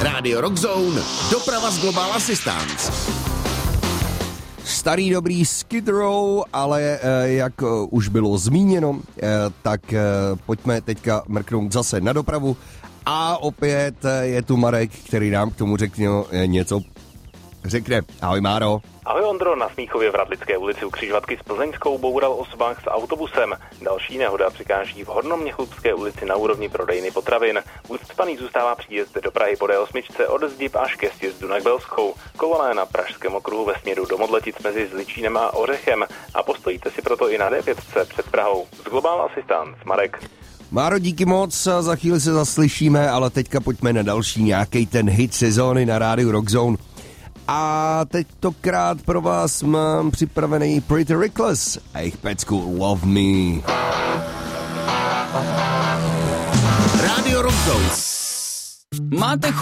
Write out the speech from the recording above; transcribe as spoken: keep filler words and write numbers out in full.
Radio Rockzone, doprava z Global Assistance. Starý dobrý Skid Row, ale jak už bylo zmíněno, tak pojďme teďka mrknout zase na dopravu a opět je tu Marek, který nám k tomu řekne něco. Řekne. Ahoj Máro. Ahoj Ondro, na Smíchově v Radlické ulici u křižovatky s Plzeňskou boural osobách s autobusem. Další nehoda přikáží v Hornoměchlubské ulici na úrovni prodejny potravin. Ucpaný zůstává příjezd do Prahy po D osm od Zdib až ke sjezdu na Kbelskou. Kolona je na Pražském okruhu ve směru do Modletic mezi Zličínem a Ořechem a postojíte si proto i na D pět před Prahou. Z Global Assistance, Marek. Máro, díky moc, za chvíli se zaslyšíme, ale teďka pojďme na další nějaký ten hit sezóny na rádiu Rockzone. A tentokrát pro vás mám připravený Pretty Reckless a jejich pecku Love Me. Radio Rockzone. Máte chuť